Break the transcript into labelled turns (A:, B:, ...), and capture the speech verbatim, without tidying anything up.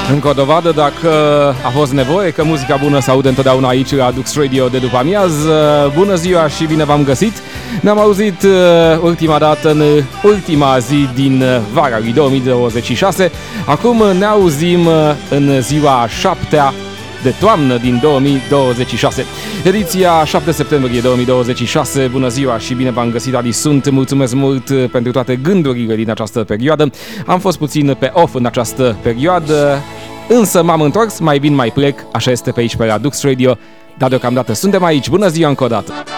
A: Încă o dovadă, dacă a fost nevoie, că muzica bună se aude întotdeauna aici la Dux Radio de după amiază. Bună ziua și bine v-am găsit! Ne-am auzit uh, ultima dată în ultima zi din vara lui două mii douăzeci și șase. Acum ne auzim uh, în ziua șaptea de toamnă din două mii douăzeci și șase. Ediția șapte septembrie două mii douăzeci și șase. Bună ziua și bine v-am găsit, Adi sunt. Mulțumesc mult pentru toate gândurile din această perioadă. Am fost puțin pe off în această perioadă, însă m-am întors, mai vin mai plec, așa este pe aici pe la Dux Radio, dar deocamdată suntem aici. Bună ziua încă o dată!